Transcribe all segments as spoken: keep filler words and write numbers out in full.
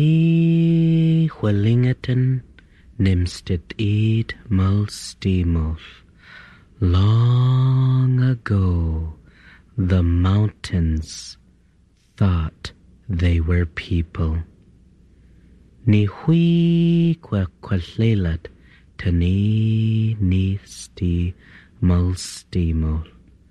Wellington nimstit id mulstimul. Long ago, the mountains thought they were people. Ni hui qua qualelat tani nisti mulstimul.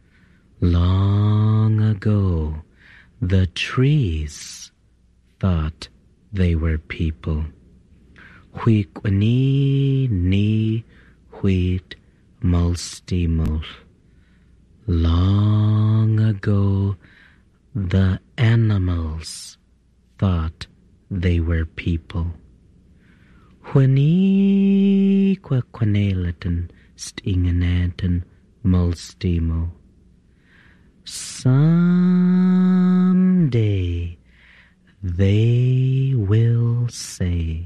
Long ago, the trees thought they were people. Hui quani ni huit mulstimul. Long ago, the animals thought they were people. Huani qua quanelaten stingenaten mulstimo. Someday they will say,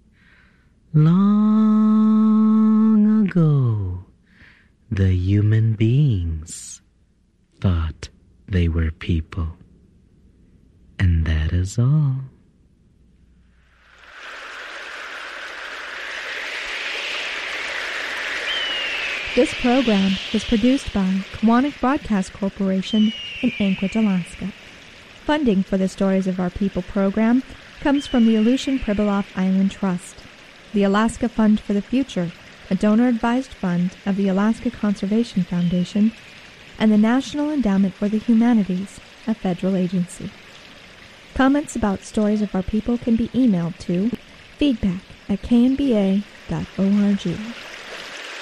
long ago the human beings thought they were people. And that is all. This program is produced by Kiwanis Broadcast Corporation in Anchorage, Alaska. Funding for the Stories of Our People program comes from the Aleutian Pribilof Island Trust, the Alaska Fund for the Future, a donor-advised fund of the Alaska Conservation Foundation, and the National Endowment for the Humanities, a federal agency. Comments about Stories of Our People can be emailed to feedback at k n b a dot org.